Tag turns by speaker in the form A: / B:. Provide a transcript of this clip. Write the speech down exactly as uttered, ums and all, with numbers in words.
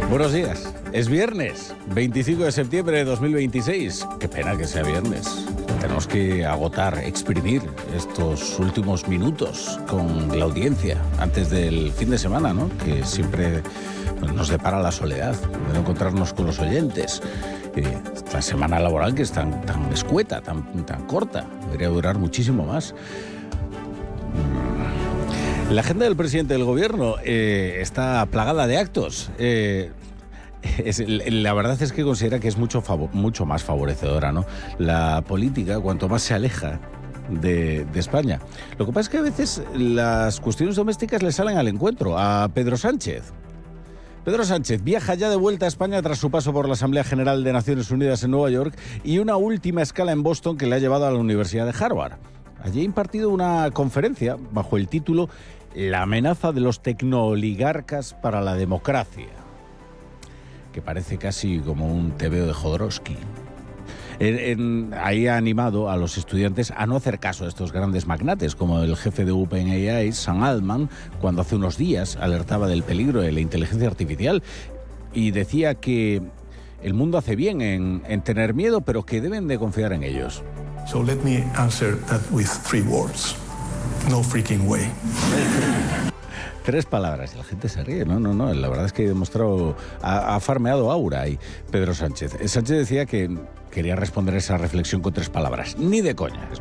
A: Buenos días. Es viernes, veinticinco de septiembre de dos mil veintiséis. Qué pena que sea viernes. Tenemos que agotar, exprimir estos últimos minutos con la audiencia antes del fin de semana, ¿no? Que siempre nos depara la soledad de no encontrarnos con los oyentes. Eh, esta semana laboral que es tan, tan escueta, tan, tan corta, debería durar muchísimo más. La agenda del presidente del gobierno eh, está plagada de actos. Eh, es, la verdad es que considera que es mucho, favor, mucho más favorecedora, ¿no? La política, cuanto más se aleja de, de España. Lo que pasa es que a veces las cuestiones domésticas le salen al encuentro a Pedro Sánchez. Pedro Sánchez viaja ya de vuelta a España tras su paso por la Asamblea General de Naciones Unidas en Nueva York y una última escala en Boston que le ha llevado a la Universidad de Harvard. Allí ha impartido una conferencia bajo el título La amenaza de los tecnooligarcas para la democracia, que parece casi como un tebeo de Jodorowsky. En, en, ahí ha animado a los estudiantes a no hacer caso a estos grandes magnates, como el jefe de OpenAI, Sam Altman, cuando hace unos días alertaba del peligro de la inteligencia artificial y decía que el mundo hace bien en, en tener miedo, pero que deben de confiar en ellos.
B: So let me answer that with three words. No freaking way.
A: Tres palabras y la gente se ríe. No, no, no. La verdad es que ha demostrado, ha, ha farmeado aura ahí Pedro Sánchez. Sánchez decía que quería responder esa reflexión con tres palabras. Ni de coña.